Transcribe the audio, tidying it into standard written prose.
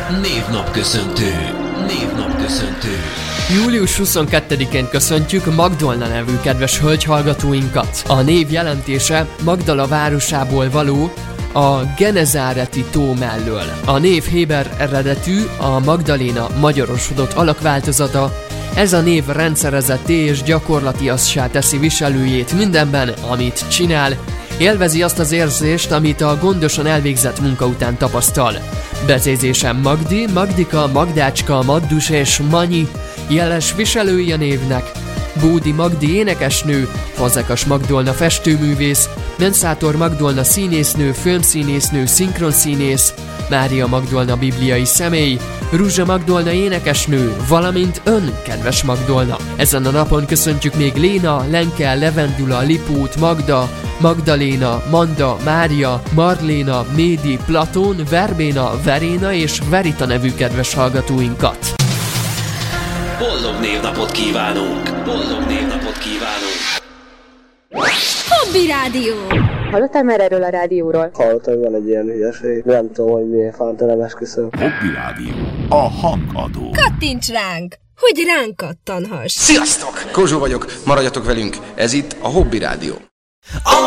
Névnapköszöntő. Július 22-én köszöntjük Magdolna nevű kedves hölgyhallgatóinkat. A név jelentése Magdala városából való, a Genezáreti tó mellől. A név héber eredetű, a Magdaléna magyarosodott alakváltozata. Ez a név rendszerezetté és gyakorlatiassá teszi viselőjét mindenben, amit csinál. Élvezi azt az érzést, amit a gondosan elvégzett munka után tapasztal. Becézésen Magdi, Magdika, Magdácska, Maddus és Manyi jeles viselői a névnek. Bódi Magdi énekesnő, Fazekas Magdolna festőművész, Menszátor Magdolna színésznő, filmszínésznő, szinkronszínész, Mária Magdolna bibliai személy, Ruzsa Magdolna énekesnő, valamint ön, kedves Magdolna. Ezen a napon köszöntjük még Léna, Lenke, Levendula, Lipót, Magda, Magdaléna, Manda, Mária, Marléna, Médi, Platón, Verbéna, Veréna és Verita nevű kedves hallgatóinkat. Boldog névnapot kívánunk! Hobby Rádió! Hallottál már erről a rádióról? Hallottam, hogy van egy ilyen hülyeség. Nem tudom, hogy milyen fánta nem esküszöm. Hobby Rádió. A hangadó. Kattints ránk, hogy ránk kattanhass! Sziasztok! Kozsó vagyok, maradjatok velünk. Ez itt a Hobby Rádió.